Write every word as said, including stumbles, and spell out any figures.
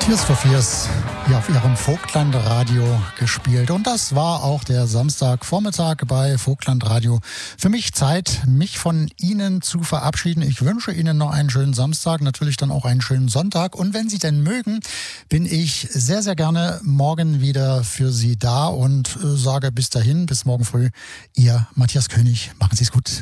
Tears for Fears hier auf ihrem Vogtland-Radio gespielt. Und das war auch der Samstagvormittag bei Vogtland-Radio. Für mich Zeit, mich von Ihnen zu verabschieden. Ich wünsche Ihnen noch einen schönen Samstag, natürlich dann auch einen schönen Sonntag. Und wenn Sie denn mögen, bin ich sehr, sehr gerne morgen wieder für Sie da und äh, sage bis dahin, bis morgen früh, Ihr Matthias König. Machen Sie es gut.